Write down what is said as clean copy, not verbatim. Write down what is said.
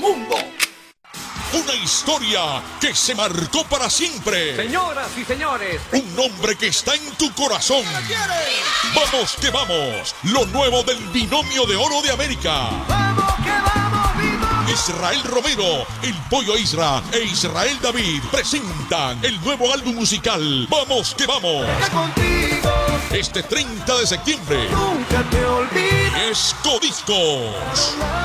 mundo. Una historia que se marcó para siempre. Señoras y señores, Un nombre que está en tu corazón. Vamos que vamos. Lo nuevo del Binomio de Oro de América. ¡Vamos que vamos, Binomio! Israel Romero, el Pollo Isra e Israel David presentan el nuevo álbum musical Vamos que vamos. Que contigo Este 30 de septiembre nunca te olvides. es Codiscos.